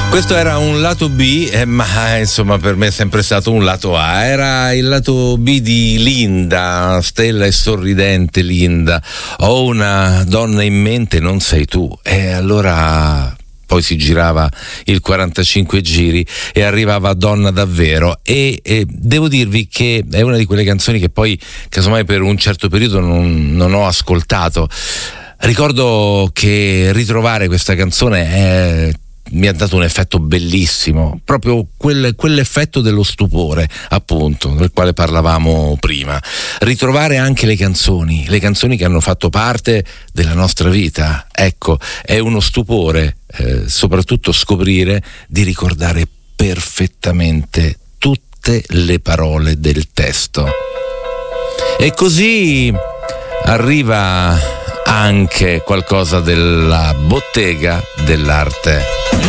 Questo era un lato B, ma insomma per me è sempre stato un lato A. Era il lato B di Linda, stella e sorridente Linda. Ho una donna in mente, non sei tu. E allora poi si girava il 45 giri e arrivava Donna davvero, e devo dirvi che è una di quelle canzoni che poi casomai per un certo periodo non ho ascoltato. Ricordo che ritrovare questa canzone mi ha dato un effetto bellissimo, proprio quell'effetto dello stupore, appunto, del quale parlavamo prima. Ritrovare anche le canzoni che hanno fatto parte della nostra vita, ecco, è uno stupore, soprattutto scoprire di ricordare perfettamente tutte le parole del testo. E così arriva anche qualcosa della bottega dell'arte.